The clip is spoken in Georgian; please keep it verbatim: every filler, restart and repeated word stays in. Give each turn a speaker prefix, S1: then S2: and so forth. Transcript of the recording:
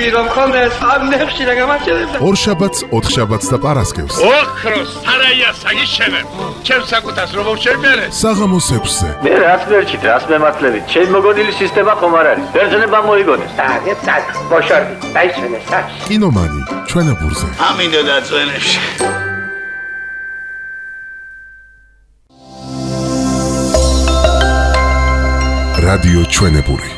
S1: გიგი რომ ხონდეს ამნებში და გამაჩერებდა
S2: ორშაბათს, ოთხშაბათს და პარასკევს.
S3: ოქროს თარაია საგიშენებ. ჩემ საკუთას რომ შევმერე.
S2: საღამოს ექვსზე.
S4: მე რაც მერჩით, რაც მემართლებით, ჩემი მოგონილი სისტემა ხომ არ არის. ბერძნება მოიგონეს.
S1: დაგეთ სად ბოშორდი დაისვენე სად
S2: კინომანი, ჩვენებურზე.
S3: ამინდა დაწვენებში.
S2: რადიო ჩვენებური.